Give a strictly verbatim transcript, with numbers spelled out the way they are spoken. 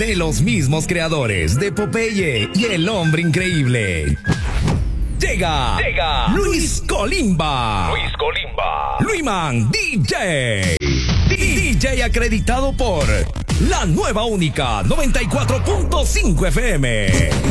de los mismos creadores de Popeye y El Hombre Increíble. Llega, Llega Luis Colimba. Luis Colimba. Luiman D J. D J acreditado por la nueva única noventa y cuatro punto cinco F M.